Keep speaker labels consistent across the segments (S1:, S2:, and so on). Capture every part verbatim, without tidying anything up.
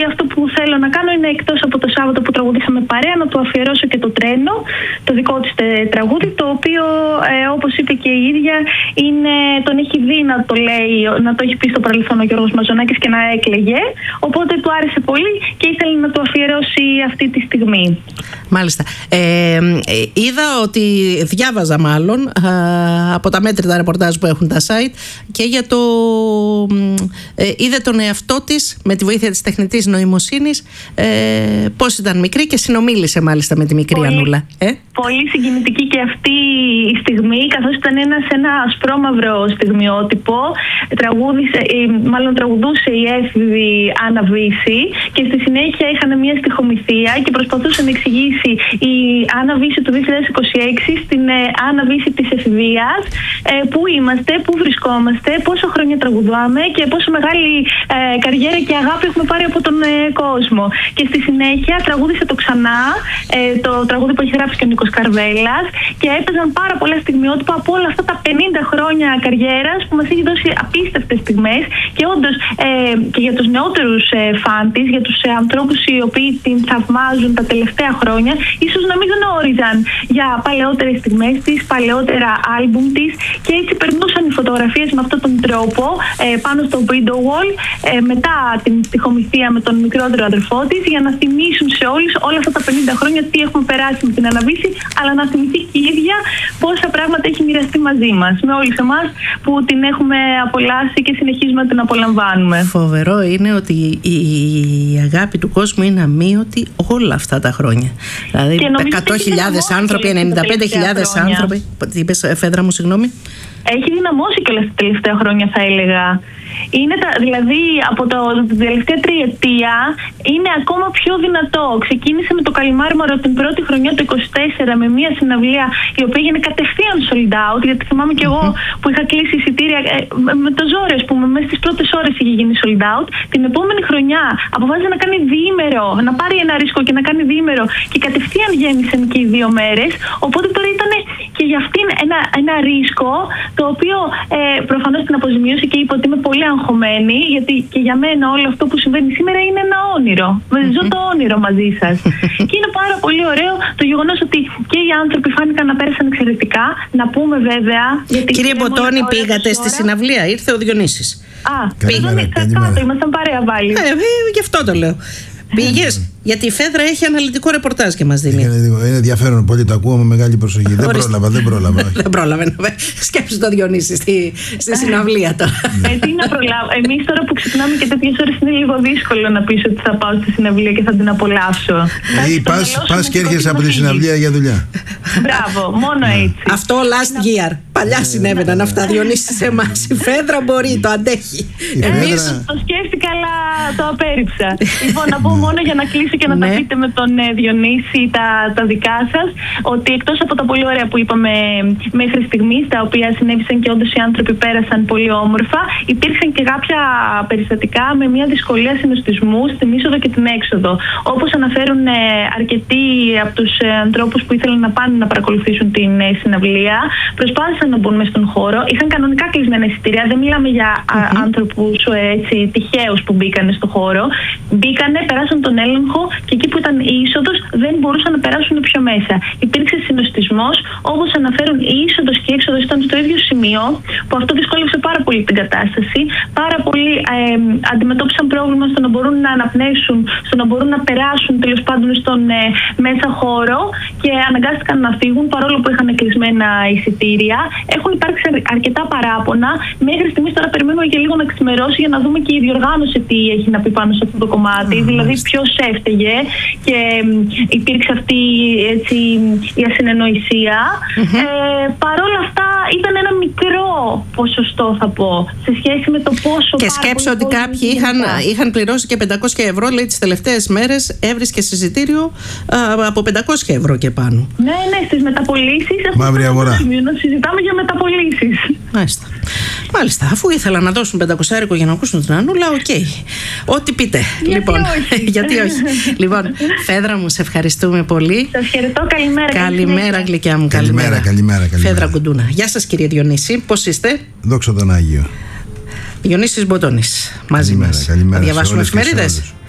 S1: Αυτό που θέλω να κάνω είναι, εκτός από το Σάββατο που τραγουδήσαμε παρέα, να του αφιερώσω και το Τρένο, το δικό της τραγούδι, το οποίο ε, όπως είπε και η ίδια, είναι, τον έχει δει να το λέει, να το έχει πει στο παρελθόν ο Γιώργος Μαζονάκης και να έκλαιγε. Οπότε του άρεσε πολύ και ήθελε να το αφιερώσει αυτή τη στιγμή.
S2: Μάλιστα. Ε, ε, είδα ότι διάβαζα μάλλον α, από τα μέτρητα ρεπορτάζ που έχουν τα site και για το ε, είδε τον εαυτό της με τη βοήθεια της τεχνητής νοημοσύνης ε, πώς ήταν μικρή και συνομίλησε μάλιστα με τη μικρή πολύ, Ανούλα. Ε?
S1: Πολύ συγκινητική και αυτή η στιγμή, καθώς ήταν ένα, σε ένα ασπρόμαυρο στιγμιότυπο. Τραγούδισε, μάλλον τραγουδούσε η έφηβη Άννα Βύση και στη συνέχεια είχαν μια στιχομυθία και προσπαθούσε να εξηγήσει η Άννα Βύση του δύο χιλιάδες είκοσι έξι στην Άννα Βύση της εφηβείας ε, πού είμαστε, πού βρισκόμαστε, πόσο χρόνια τραγουδάμε και πόσο μεγάλη ε, καριέρα και αγάπη έχουμε πάρει από τον ε, κόσμο. Και στη συνέχεια τραγούδισε το ξανά, ε, το τραγούδι που έχει γράψει και ο Νίκος Καρβέλας, και έπαιζαν πάρα πολλά στιγμιότυπα από όλα αυτά τα πενήντα χρόνια καριέρας που μας έχει δώσει απίστευτες στιγμές. Και όντως ε, και για τους νεότερους ε, φαν της, για τους ε, ανθρώπους οι οποίοι την θαυμάζουν τα τελευταία χρόνια, ίσως να μην γνώριζαν για παλαιότερες στιγμές της, παλαιότερα άλμπουμ της, και έτσι περνούσαν οι φωτογραφίες με αυτόν τον τρόπο ε, πάνω στο window wall ε, μετά την στιχομυθία με τον μικρότερο αδερφό της, για να θυμίσουν σε όλους όλα αυτά τα πενήντα χρόνια τι έχουμε περάσει με την Άννα Βύση, αλλά να θυμηθεί και η ίδια πόσα πράγματα έχει μοιραστεί μαζί μας, με όλους εμάς που την έχουμε απολαύσει και συνεχίζουμε να την απολαμβάνουμε.
S2: Φοβερό είναι ότι η αγάπη του κόσμου είναι αμύωτη όλα αυτά τα χρόνια. Δηλαδή εκατό χιλιάδες άνθρωποι, ενενήντα πέντε χιλιάδες άνθρωποι. Τι είπες, Φέδρα μου, συγγνώμη?
S1: Έχει δυναμώσει και όλα τα τελευταία χρόνια, θα έλεγα. Είναι τα, δηλαδή από το, την τελευταία τριετία είναι ακόμα πιο δυνατό. Ξεκίνησε με το Καλιμάρμαρο την πρώτη χρονιά του είκοσι τέσσερα με μια συναυλία η οποία έγινε κατευθείαν sold out, γιατί θυμάμαι και εγώ που είχα κλείσει εισιτήρια ε, με το ζόρι, ας πούμε, μέσα στις πρώτες ώρες είχε γίνει sold out. Την επόμενη χρονιά αποφάσισε να κάνει διήμερο, να πάρει ένα ρίσκο και να κάνει διήμερο, και κατευθείαν γέμισαν και οι δύο μέρες. Οπότε τώρα ήταν και για αυτήν ένα, ένα ρίσκο, το οποίο ε, προφανώς την αποζημίωσε και είπε ότι είμαι πολύ αγχωμένη, γιατί και για μένα όλο αυτό που συμβαίνει σήμερα είναι ένα όνειρο. Mm-hmm. Ζω το όνειρο μαζί σας. Και είναι πάρα πολύ ωραίο το γεγονός ότι και οι άνθρωποι φάνηκαν να πέρασαν εξαιρετικά. Να πούμε βέβαια. Γιατί
S2: κύριε Μποτώνη, πήγατε στη συναυλία? Ήρθε ο Διονύσης.
S1: Α, πήγαμε κάτω, ήμασταν παρέα πάλι.
S2: Ε, γι' αυτό το λέω. Πήγες? Γιατί η Φέδρα έχει αναλυτικό ρεπορτάζ και μας δίνει.
S3: Είναι ενδιαφέρον πολύ, το ακούω με μεγάλη προσοχή. Δεν πρόλαβα, δεν πρόλαβα.
S2: Δεν πρόλαβε. Σκέψου το Διονύση στη, στη συναυλία τώρα.
S1: Ε, τι να προλάβω. Εμείς τώρα που ξυπνάμε και τέτοιες ώρες είναι λίγο δύσκολο να πεις ότι θα πάω στη συναυλία και θα την απολαύσω.
S3: Ή πας, πας και έρχεσαι από τη συναυλία για δουλειά.
S1: Μπράβο, μόνο έτσι.
S2: Αυτό last year. Παλιά συνέβαιναν αυτά, Διονύση, σε εμάς. Η Φέδρα μπορεί, το αντέχει.
S1: Εμείς το σκέφτηκα, αλλά το απέρριψα. Λοιπόν, να πω μόνο για να κλείσω και να ναι. τα πείτε με τον Διονύση τα, τα δικά σας, ότι εκτός από τα πολύ ωραία που είπαμε μέχρι στιγμής, τα οποία συνέβησαν και όντως οι άνθρωποι πέρασαν πολύ όμορφα, υπήρξαν και κάποια περιστατικά με μια δυσκολία συνοστισμού στην είσοδο και την έξοδο. Όπως αναφέρουν ε, αρκετοί από τους ε, ανθρώπους που ήθελαν να πάνε να παρακολουθήσουν την ε, συναυλία, προσπάθησαν να μπουν μέσα στον χώρο, είχαν κανονικά κλεισμένα εισιτήρια, δεν μιλάμε για mm-hmm. άνθρωπους ε, τυχαίους που μπήκανε στο χώρο. Μπήκανε, περάσαν τον έλεγχο και εκεί που ήταν η είσοδος δεν μπορούσαν να περάσουν πιο μέσα. Υπήρξε συνοστισμός, όπως αναφέρουν, η είσοδος και η έξοδος ήταν στο ίδιο σημείο, που αυτό δυσκόλεψε πάρα πολύ την κατάσταση. Πάρα πολλοί ε, αντιμετώπισαν πρόβλημα στο να μπορούν να αναπνεύσουν, στο να μπορούν να περάσουν τέλος πάντων στον ε, μέσα χώρο, και αναγκάστηκαν να φύγουν παρόλο που είχαν κλεισμένα εισιτήρια. Έχουν υπάρξει αρκετά παράπονα. Μέχρι στιγμής τώρα περιμένουμε και λίγο να ξημερώσει για να δούμε και η διοργάνωση τι έχει να πει πάνω σε αυτό το κομμάτι. Mm, δηλαδή ποιος έφταιγε και υπήρξε αυτή έτσι, η ασυνεννοησία. Mm-hmm. Ε, Παρ' όλα αυτά ήταν ένα μικρό ποσοστό, θα πω, σε σχέση με το πόσο.
S2: Και σκέψω ότι κάποιοι είχαν, είχαν πληρώσει και πεντακόσια ευρώ, λέει, τις τελευταίες μέρες έβρισκε εισιτήριο από πεντακόσια ευρώ και πάνω.
S1: Ναι, ναι, στις μεταπωλήσεις.
S3: Μαύρη αγορά.
S1: Συζητάμε για μεταπωλήσεις.
S2: Μάλιστα. Μάλιστα, αφού ήθελα να δώσουν πεντακόσια ευρώ για να ακούσουν την Ανούλα, οκ. Okay. Ό,τι πείτε.
S1: Γιατί
S2: λοιπόν,
S1: όχι.
S2: γιατί όχι. Λοιπόν, Φέδρα μου, σε ευχαριστούμε πολύ.
S1: Σας χαιρετώ, καλημέρα.
S2: Καλημέρα, γλυκιά μου,
S3: καλημέρα. Καλημέρα, καλημέρα, καλημέρα.
S2: Φέδρα Κουντούνα. Γεια σας, κύριε Διονύση, πώς είστε?
S3: Δόξα τον Άγιο.
S2: Διονύσης Μποτώνης, μαζί μας.
S3: Καλημέρα.
S2: Θα διαβάσουμε εφημερίδες.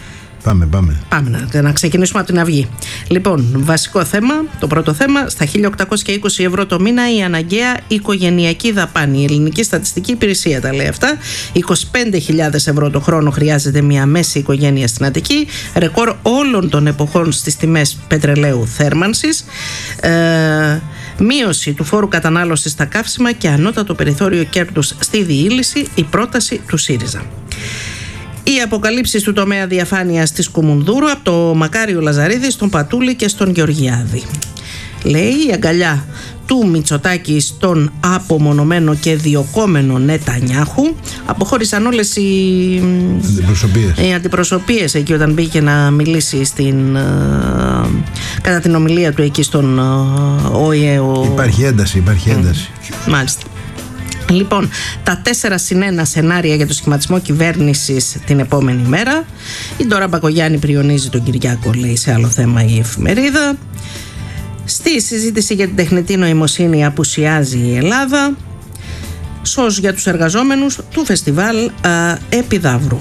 S3: Πάμε, πάμε.
S2: Πάμε να, να ξεκινήσουμε από την Αυγή. Λοιπόν, βασικό θέμα, το πρώτο θέμα, στα χίλια οκτακόσια είκοσι ευρώ το μήνα η αναγκαία οικογενειακή δαπάνη. Η Ελληνική Στατιστική Υπηρεσία τα λέει αυτά. είκοσι πέντε χιλιάδες ευρώ το χρόνο χρειάζεται μια μέση οικογένεια στην Αττική. Ρεκόρ όλων των εποχών στις τιμές πετρελαίου θέρμανσης. Ε, μείωση του φόρου κατανάλωσης στα καύσιμα και ανώτατο περιθώριο κέρδους στη διήλυση, η πρόταση του ΣΥΡΙΖΑ. Οι αποκαλύψεις του τομέα διαφάνειας της Κουμουνδούρου από το Μακάριο Λαζαρίδη στον Πατούλη και στον Γεωργιάδη. Λέει η αγκαλιά του Μητσοτάκη στον απομονωμένο και διοκόμενο Νετανιάχου. Αποχώρησαν όλες οι
S3: αντιπροσωπείες.
S2: οι αντιπροσωπείες εκεί όταν μπήκε να μιλήσει στην, κατά την ομιλία του εκεί στον ΟΗΕ.
S3: Υπάρχει ένταση, υπάρχει ένταση.
S2: Mm. Μάλιστα. Λοιπόν, τα τέσσερα συν ένα σενάρια για το σχηματισμό κυβέρνησης την επόμενη μέρα. Η Ντόρα Μπακογιάννη πριονίζει τον Κυριάκο, λέει σε άλλο θέμα η εφημερίδα. Στη συζήτηση για την τεχνητή νοημοσύνη απουσιάζει η Ελλάδα. Σως για τους εργαζόμενους του φεστιβάλ α, Επιδαύρου.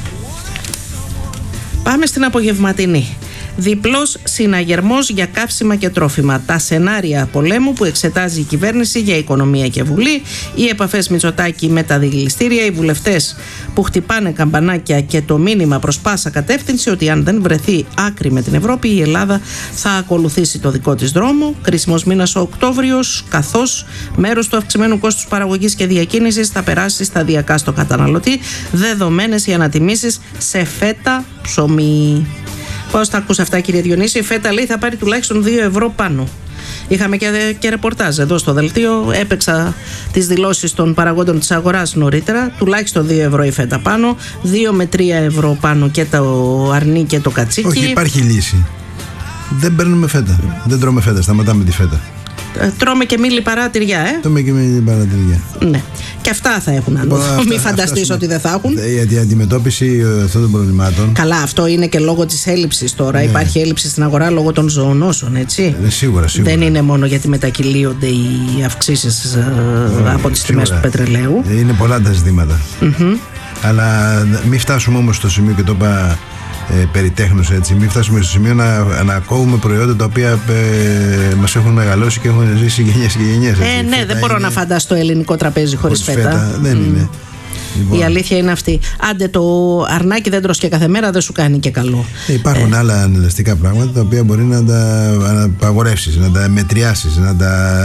S2: Πάμε στην απογευματινή. Διπλός συναγερμός για καύσιμα και τρόφιμα. Τα σενάρια πολέμου που εξετάζει η κυβέρνηση για οικονομία και Βουλή. Οι επαφές Μητσοτάκη με τα δηληστήρια. Οι βουλευτές που χτυπάνε καμπανάκια και το μήνυμα προς πάσα κατεύθυνση ότι αν δεν βρεθεί άκρη με την Ευρώπη, η Ελλάδα θα ακολουθήσει το δικό της δρόμο. Κρίσιμος μήνας ο Οκτώβριος, καθώς μέρος του αυξημένου κόστους παραγωγής και διακίνησης θα περάσει σταδιακά στο καταναλωτή, δεδομένες οι ανατιμήσεις σε φέτα, ψωμί. Πώς τα ακούς αυτά, κύριε Διονύση? Η φέτα, λέει, θα πάρει τουλάχιστον δύο ευρώ πάνω. Είχαμε και, και ρεπορτάζ εδώ στο δελτίο. Έπαιξα τις δηλώσεις των παραγόντων της αγοράς νωρίτερα. Τουλάχιστον δύο ευρώ η φέτα πάνω, δύο με τρία ευρώ πάνω και το αρνί και το κατσίκι.
S3: Όχι, υπάρχει λύση. Δεν παίρνουμε φέτα. Δεν τρώμε φέτα. Σταματάμε τη φέτα.
S2: Τρώμε και μήλι παρατηριά, ε.
S3: Τρώμε και μήλι παρατηριά.
S2: Ναι. Και αυτά θα έχουν άλλο. Μην φανταστείς ότι δεν θα έχουν.
S3: Γιατί η αντιμετώπιση αυτών των προβλημάτων.
S2: Καλά, αυτό είναι και λόγω της έλλειψης τώρα. Ναι. Υπάρχει έλλειψη στην αγορά λόγω των ζωονόσων, έτσι.
S3: Ναι, σίγουρα, σίγουρα.
S2: Δεν είναι μόνο γιατί μετακυλίονται οι αυξήσεις ναι, από τις τιμές του πετρελαίου.
S3: Είναι πολλά τα ζητήματα. Mm-hmm. Αλλά μην φτάσουμε όμως στο σημείο, και το είπα Ε, περιτέχνως, έτσι. Μην φτάσουμε στο σημείο να, να κόβουμε προϊόντα τα οποία ε, μας έχουν μεγαλώσει και έχουν ζήσει γενιές και γενιές.
S2: Ε, ναι, δεν μπορώ είναι... να φανταστώ ελληνικό τραπέζι χωρίς φέτα. φέτα.
S3: Δεν mm. είναι.
S2: Λοιπόν. Η αλήθεια είναι αυτή. Άντε, το αρνάκι δεν τρως και κάθε μέρα, δεν σου κάνει και καλό.
S3: Ε, υπάρχουν ε. άλλα ανελαστικά πράγματα τα οποία μπορεί να τα απαγορεύσεις, να τα μετριάσεις, να τα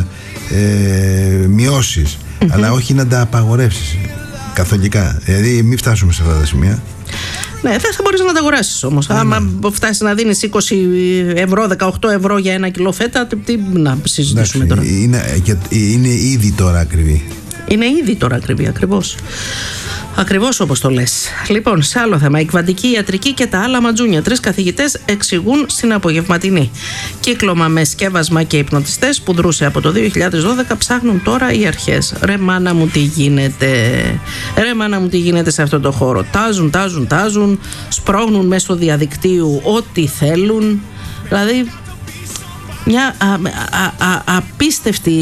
S3: ε, μειώσεις, mm-hmm. αλλά όχι να τα απαγορεύσεις καθολικά. Δηλαδή, μην φτάσουμε σε αυτά τα σημεία.
S2: Ναι, δεν θα μπορείς να τα αγοράσεις όμως. Ναι, άμα ναι. φτάσεις να δίνεις είκοσι ευρώ, δεκαοκτώ ευρώ για ένα κιλό φέτα, τι να συζητήσουμε
S3: Εντάξει,
S2: τώρα.
S3: Είναι, είναι ήδη τώρα ακριβή.
S2: Είναι ήδη τώρα ακριβή, ακριβώς. Ακριβώς όπως το λες. Λοιπόν, σε άλλο θέμα, η κβαντική ιατρική και τα άλλα ματζούνια. Τρεις καθηγητές εξηγούν στην απογευματινή. Κύκλωμα με σκεύασμα και υπνοτιστές που δρούσε από το δύο χιλιάδες δώδεκα ψάχνουν τώρα οι αρχές. Ρε μάνα μου, τι γίνεται. Ρε μάνα μου, τι γίνεται σε αυτό το χώρο. Τάζουν, τάζουν, τάζουν. Σπρώχνουν μέσω διαδικτύου ό,τι θέλουν. Δηλαδή, μια α, α, α, απίστευτη...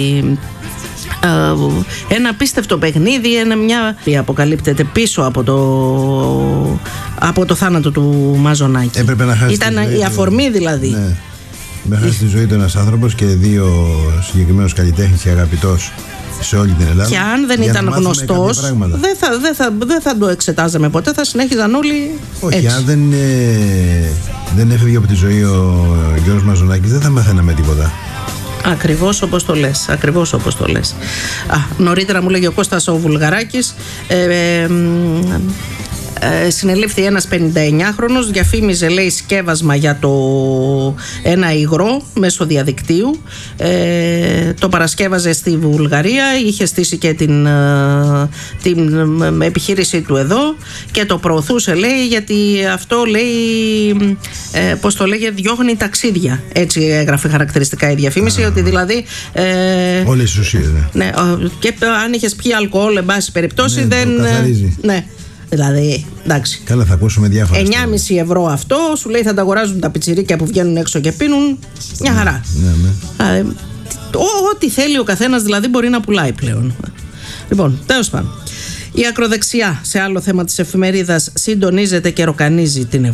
S2: ένα απίστευτο παιχνίδι, ένα μια αποκαλύπτεται πίσω από το, από το θάνατο του Μαζονάκη.
S3: Έπρεπε να χάσει
S2: Ήταν η αφορμή δηλαδή.
S3: Ναι. Να χάσει τη ζωή του ένας άνθρωπος και δύο συγκεκριμένους καλλιτέχνες και αγαπητός σε όλη την Ελλάδα.
S2: Και αν δεν ήταν γνωστός, δεν θα, δεν, θα, δεν θα το εξετάζαμε ποτέ, θα συνέχιζαν όλοι.
S3: Όχι,
S2: έτσι.
S3: αν δεν, ε, δεν έφευγε από τη ζωή ο Γιώργος Μαζονάκης, δεν θα μαθαίναμε τίποτα.
S2: Ακριβώς όπως το λες, ακριβώς όπως το λες. Α, νωρίτερα μου λέγει ο Κώστας ο Βουλγαράκης, ε, ε, ε, συνελήφθη ένας πενηνταεννιάχρονος, διαφήμιζε, λέει, σκεύασμα για το ένα υγρό μέσω διαδικτύου, ε, το παρασκεύαζε στη Βουλγαρία, είχε στήσει και την, την επιχείρησή του εδώ και το προωθούσε, λέει, γιατί αυτό, λέει, ε, πώς το λέγε, διώχνει ταξίδια, έτσι έγραφε χαρακτηριστικά η διαφήμιση, ότι δηλαδή ε,
S3: όλες τις ουσίες, ναι.
S2: Ναι, και αν είχες πιει αλκοόλ, εν πάση περιπτώσει,
S3: ναι,
S2: δεν
S3: καθαρίζει.
S2: Ναι. Δηλαδή, εντάξει.
S3: Καλά, θα ακούσουμε διάφορα.
S2: εννιά κόμμα πέντε ευρώ αυτό, σου λέει, θα τα αγοράζουν τα πιτσιρίκια που βγαίνουν έξω και πίνουν. Μια χαρά.
S3: Ναι, ναι.
S2: Δηλαδή, ό,τι θέλει ο καθένας δηλαδή μπορεί να πουλάει πλέον. Λοιπόν, τέλος πάντων. Η ακροδεξιά, σε άλλο θέμα της εφημερίδας, συντονίζεται και ροκανίζει την